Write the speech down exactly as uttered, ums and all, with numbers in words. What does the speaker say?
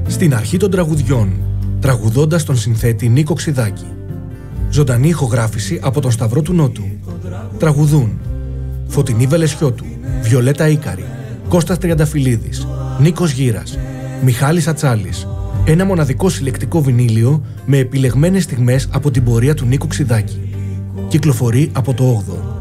Στην αρχή των τραγουδιών, τραγουδώντας τον συνθέτη Νίκο Ξιδάκη. Ζωντανή ηχογράφηση από τον Σταυρό του Νότου. Τραγουδούν Φωτεινή Βελεσιώτου, Βιολέτα Ίκαρη, Κώστας Τριανταφυλλίδης, Νίκος Γύρας, Μιχάλης Ατσάλης. Ένα μοναδικό συλλεκτικό βινίλιο με επιλεγμένες στιγμές από την πορεία του Νίκου Ξιδάκη. Κυκλοφορεί από το όγδοο.